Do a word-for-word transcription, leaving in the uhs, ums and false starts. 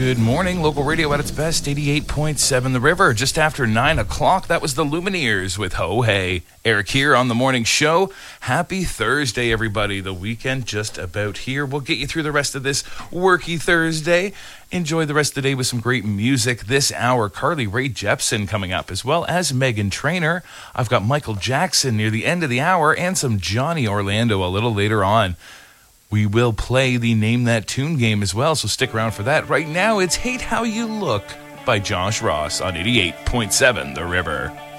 Good morning. Local radio at its best, eighty-eight point seven The River. Just after nine o'clock, that was the Lumineers with Ho Hey. Eric here on the morning show. Happy Thursday, everybody. The weekend just about here. We'll get you through the rest of this worky Thursday. Enjoy the rest of the day with some great music. This hour, Carly Rae Jepsen coming up, as well as Meghan Trainor. I've got Michael Jackson near the end of the hour and some Johnny Orlando a little later on. We will play the Name That Tune game as well, so stick around for that. Right now, it's Hate How You Look by Josh Ross on eighty-eight point seven The River.